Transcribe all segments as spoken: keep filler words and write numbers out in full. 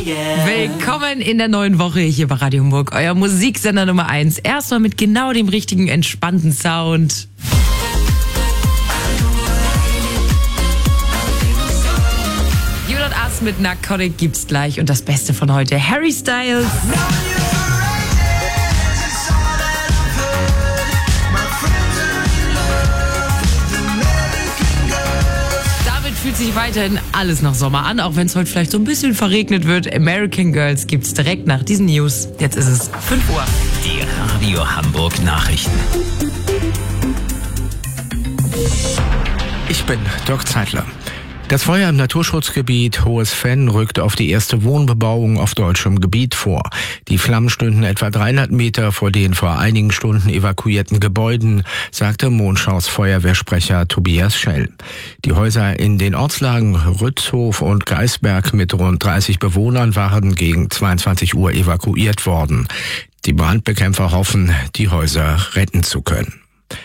yeah. Willkommen in der neuen Woche hier bei Radio Hamburg, euer Musiksender Nummer eins. Erstmal mit genau dem richtigen, entspannten Sound. You Not Us mit Narcotic gibt's gleich und das Beste von heute, Harry Styles. Fühlt sich weiterhin alles nach Sommer an, auch wenn es heute vielleicht so ein bisschen verregnet wird. American Girls gibt's direkt nach diesen News. Jetzt ist es fünf Uhr. Die Radio Hamburg Nachrichten. Ich bin Dirk Zeitler. Das Feuer im Naturschutzgebiet Hohes Venn rückt auf die erste Wohnbebauung auf deutschem Gebiet vor. Die Flammen stünden etwa dreihundert Meter vor den vor einigen Stunden evakuierten Gebäuden, sagte Monschaus Feuerwehrsprecher Tobias Schell. Die Häuser in den Ortslagen Rützhof und Geisberg mit rund dreißig Bewohnern waren gegen zweiundzwanzig Uhr evakuiert worden. Die Brandbekämpfer hoffen, die Häuser retten zu können.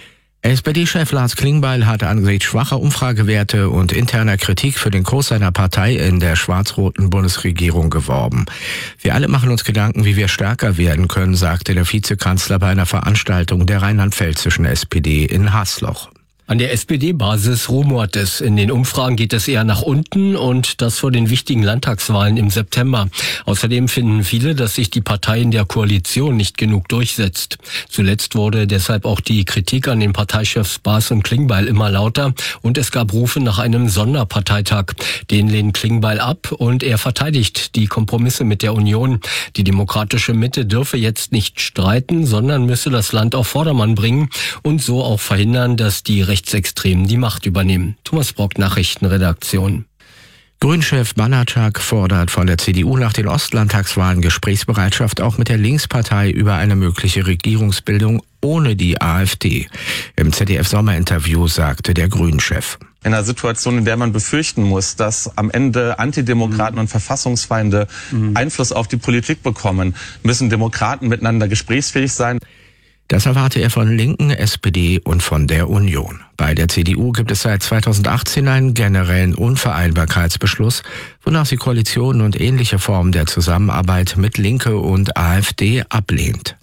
S P D-Chef Lars Klingbeil hat angesichts schwacher Umfragewerte und interner Kritik für den Kurs seiner Partei in der schwarz-roten Bundesregierung geworben. Wir alle machen uns Gedanken, wie wir stärker werden können, sagte der Vizekanzler bei einer Veranstaltung der rheinland-pfälzischen S P D in Hasloch. An der S P D-Basis rumort es. In den Umfragen geht es eher nach unten und das vor den wichtigen Landtagswahlen im September. Außerdem finden viele, dass sich die Partei in der Koalition nicht genug durchsetzt. Zuletzt wurde deshalb auch die Kritik an den Parteichefs Baas und Klingbeil immer lauter und es gab Rufe nach einem Sonderparteitag. Den lehnt Klingbeil ab und er verteidigt die Kompromisse mit der Union. Die demokratische Mitte dürfe jetzt nicht streiten, sondern müsse das Land auf Vordermann bringen und so auch verhindern, dass die Rechtsextremen die Macht übernehmen. Thomas Brock, Nachrichtenredaktion. Grünchef Banatschak fordert von der C D U nach den Ostlandtagswahlen Gesprächsbereitschaft auch mit der Linkspartei über eine mögliche Regierungsbildung ohne die AfD. Im Z D F-Sommerinterview sagte der Grünchef: In einer Situation, in der man befürchten muss, dass am Ende Antidemokraten mhm. und Verfassungsfeinde mhm. Einfluss auf die Politik bekommen, müssen Demokraten miteinander gesprächsfähig sein. Das erwarte er von Linken, S P D und von der Union. Bei der C D U gibt es seit zweitausendachtzehn einen generellen Unvereinbarkeitsbeschluss, wonach sie Koalitionen und ähnliche Formen der Zusammenarbeit mit Linke und AfD ablehnt.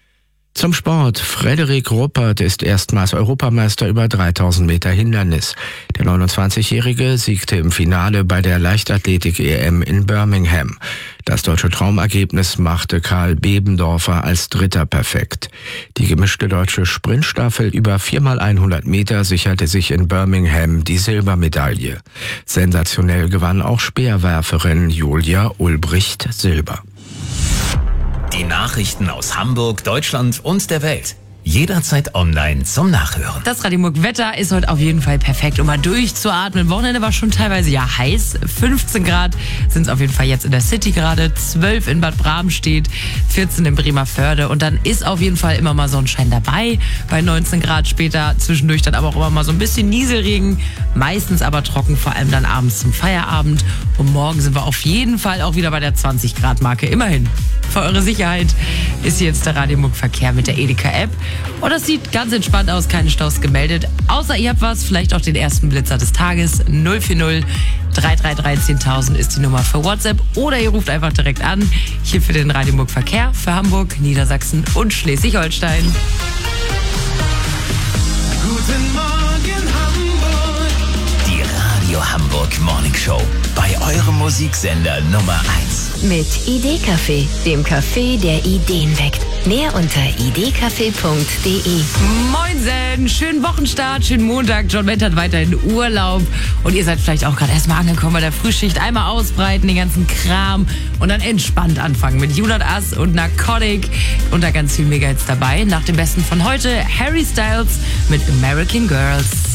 Zum Sport. Frederik Ruppert ist erstmals Europameister über dreitausend Meter Hindernis. Der neunundzwanzigjährige siegte im Finale bei der Leichtathletik-E M in Birmingham. Das deutsche Traumergebnis machte Karl Bebendorfer als Dritter perfekt. Die gemischte deutsche Sprintstaffel über vier mal hundert Meter sicherte sich in Birmingham die Silbermedaille. Sensationell gewann auch Speerwerferin Julia Ulbricht Silber. Die Nachrichten aus Hamburg, Deutschland und der Welt. Jederzeit online zum Nachhören. Das Radio Hamburg Wetter ist heute auf jeden Fall perfekt, um mal durchzuatmen. Wochenende war schon teilweise ja heiß. fünfzehn Grad sind es auf jeden Fall jetzt in der City gerade. zwölf in Bad Bramstedt, vierzehn in Bremerförde. Und dann ist auf jeden Fall immer mal Sonnenschein dabei. Bei neunzehn Grad später, zwischendurch dann aber auch immer mal so ein bisschen Nieselregen. Meistens aber trocken, vor allem dann abends zum Feierabend. Und morgen sind wir auf jeden Fall auch wieder bei der zwanzig Grad Marke. Immerhin. Für eure Sicherheit ist hier jetzt der Radio Hamburg Verkehr mit der Edeka-App. Und das sieht ganz entspannt aus, keine Staus gemeldet. Außer ihr habt was, vielleicht auch den ersten Blitzer des Tages. null vier null drei drei drei zehntausend ist die Nummer für WhatsApp. Oder ihr ruft einfach direkt an. Hier für den Radio Hamburg Verkehr für Hamburg, Niedersachsen und Schleswig-Holstein. Guten Morgen Hamburg. Die Radio Hamburg Morning Show. Bei eurem Musiksender Nummer eins. Mit Idee-Café, dem Café, der Ideen weckt. Mehr unter idee-café punkt de. Moinsen, schönen Wochenstart, schönen Montag. John Wendt hat weiterhin Urlaub. Und ihr seid vielleicht auch gerade erstmal angekommen bei der Frühschicht. Einmal ausbreiten, den ganzen Kram. Und dann entspannt anfangen mit You Not Us und Narcotic. Und da ganz viel Mega-Hits dabei. Nach dem Besten von heute, Harry Styles mit American Girls.